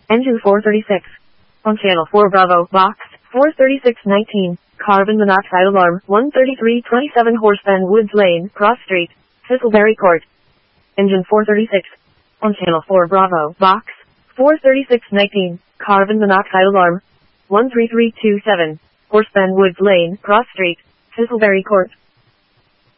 Engine 436. On channel 4 Bravo, box 43619. Carbon monoxide alarm 13327 Horsepen Woods Lane, Cross Street, Thistleberry Court. Engine 436. On channel 4 Bravo, box 43619. Carbon monoxide alarm 13327 Horsepen Woods Lane, Cross Street, Thistleberry Court.